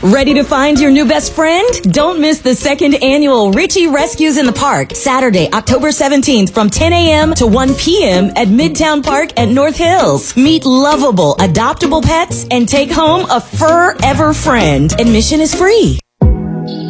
Ready to find your new best friend? Don't miss the second annual Richie Rescues in the Park, Saturday, October 17th from 10 a.m. to 1 p.m. at Midtown Park at North Hills. Meet lovable, adoptable pets and take home a forever friend. Admission is free.